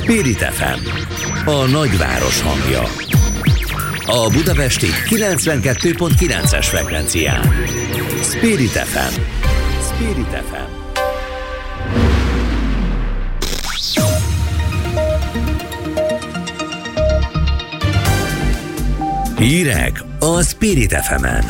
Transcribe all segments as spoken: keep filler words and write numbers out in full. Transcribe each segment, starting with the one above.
Spirit ef em, a nagyváros hangja. A budapesti kilencvenkettő pont kilences frekvencián. Spirit ef em. Spirit ef em. Hírek a Spirit ef emen.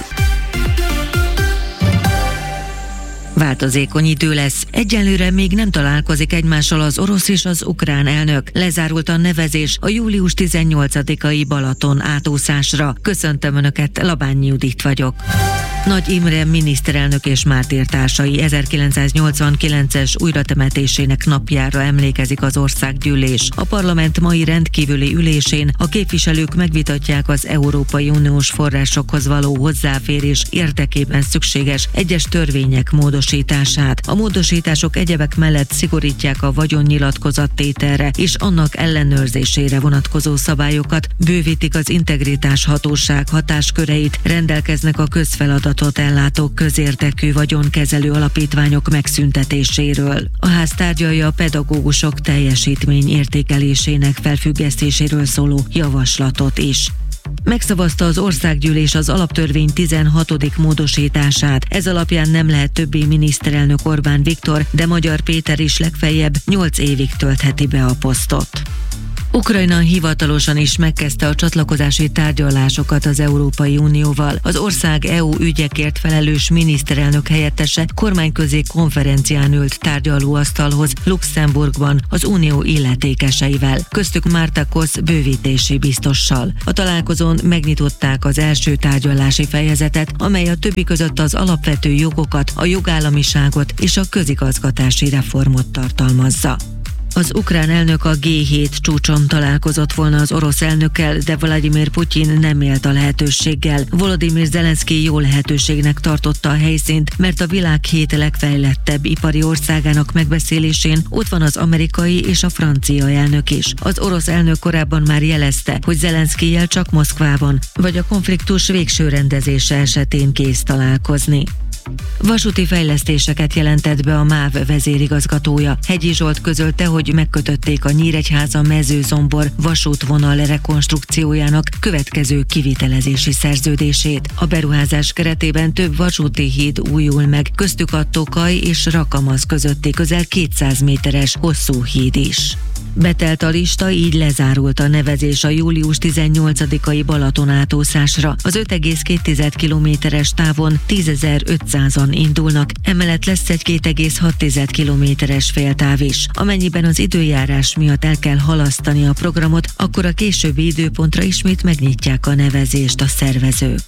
Változékony idő lesz. Egyelőre még nem találkozik egymással az orosz és az ukrán elnök. Lezárult a nevezés a július tizennyolcadikai Balaton átúszásra. Köszöntöm Önöket, Labányi Judit vagyok. Nagy Imre miniszterelnök és mártírtársai ezerkilencszáznyolcvankilences újratemetésének napjára emlékezik az országgyűlés. A parlament mai rendkívüli ülésén a képviselők megvitatják az Európai Uniós forrásokhoz való hozzáférés érdekében szükséges egyes törvények módosítását. A módosítások egyebek mellett szigorítják a vagyonnyilatkozattételre és annak ellenőrzésére vonatkozó szabályokat, bővítik az integritás hatóság hatásköreit, rendelkeznek a közfeladat ellátó közérdekű vagyonkezelő alapítványok megszüntetéséről. A ház tárgyalja a pedagógusok teljesítmény értékelésének felfüggesztéséről szóló javaslatot is. Megszavazta az országgyűlés az alaptörvény tizenhatodik módosítását. Ez alapján nem lehet többé miniszterelnök Orbán Viktor, de Magyar Péter is legfeljebb nyolc évig töltheti be a posztot. Ukrajna hivatalosan is megkezdte a csatlakozási tárgyalásokat az Európai Unióval. Az ország é u ügyekért felelős miniszterelnök helyettese kormányközi konferencián ült tárgyalóasztalhoz Luxemburgban az unió illetékeseivel, köztük Marta Kosz bővítési biztossal. A találkozón megnyitották az első tárgyalási fejezetet, amely a többi között az alapvető jogokat, a jogállamiságot és a közigazgatási reformot tartalmazza. Az ukrán elnök a gé hét csúcson találkozott volna az orosz elnökkel, de Vladimir Putyin nem élt a lehetőséggel. Volodymyr Zelenszky jó lehetőségnek tartotta a helyszínt, mert a világ hét legfejlettebb ipari országának megbeszélésén ott van az amerikai és a francia elnök is. Az orosz elnök korábban már jelezte, hogy Zelenszkyjel csak Moszkvában, vagy a konfliktus végső rendezése esetén kész találkozni. Vasúti fejlesztéseket jelentett be a MÁV vezérigazgatója. Hegyi Zsolt közölte, hogy megkötötték a Nyíregyháza-Mezőzombor vasútvonal rekonstrukciójának következő kivitelezési szerződését. A beruházás keretében több vasúti híd újul meg, köztük a Tokaj és Rakamaz közötti közel kétszáz méteres hosszú híd is. Betelt a lista, így lezárult a nevezés a július tizennyolcadikai Balaton átúszásra. Az öt egész két kilométeres távon tízezer-ötszázan indulnak, emellett lesz egy két egész hat kilométeres féltáv is. Amennyiben az időjárás miatt el kell halasztani a programot, akkor a későbbi időpontra ismét megnyitják a nevezést a szervezők.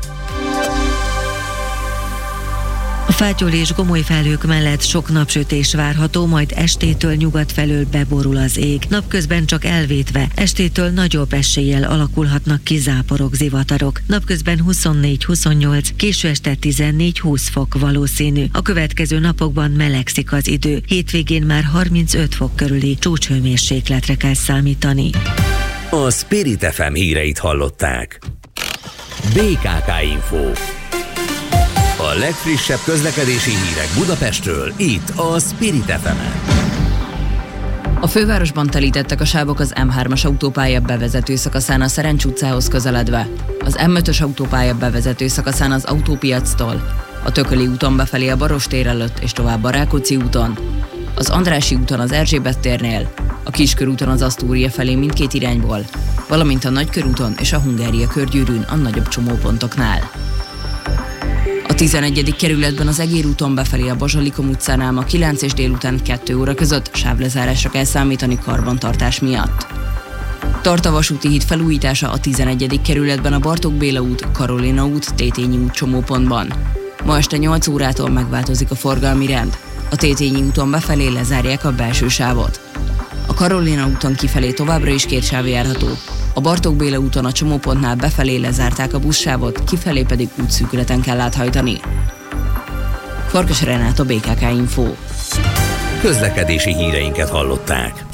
A fátyol és gomoly felhők mellett sok napsütés várható, majd estétől nyugat felől beborul az ég. Napközben csak elvétve, estétől nagyobb eséllyel alakulhatnak ki záporok, zivatarok. Napközben huszonnégy-huszonnyolc, késő este tizennégy-húsz fok valószínű. A következő napokban melegszik az idő. Hétvégén már harmincöt fok körüli csúcshőmérsékletre kell számítani. A Spirit ef em híreit hallották. bé ká ká Info. A legfrissebb közlekedési hírek Budapestről, itt a Spirit ef emen. A fővárosban telítettek a sávok az em hármas autópálya bevezető szakaszán a Szerencs utcához közeledve, az em ötös autópálya bevezető szakaszán az Autópiactól, a Tököli úton befelé a Barostér előtt és tovább a Rákóczi úton, az Andrássy úton az Erzsébet térnél, a Kiskörúton az Asztória felé mindkét irányból, valamint a Nagykörúton és a Hungária körgyűrűn a nagyobb csomópontoknál. A tizenegyedik kerületben az Egér úton befelé a Bazsalikom utcánál ma kilenc és délután kettő óra között sávlezárásra kell számítani karbantartás miatt. Tart a vasúti híd felújítása a tizenegyedik kerületben a Bartók Béla út, Karolina út, Tétényi út csomópontban. Ma este nyolc órától megváltozik a forgalmi rend. A Tétényi úton befelé lezárják a belső sávot. A Karolina úton kifelé továbbra is két sáv járható. A Bartók Béla úton a csomópontnál befelé lezárták a buszsávot, kifelé pedig útszűkületen kell áthajtani. Farkas Renát, a bé ká ká Info. Közlekedési híreinket hallották.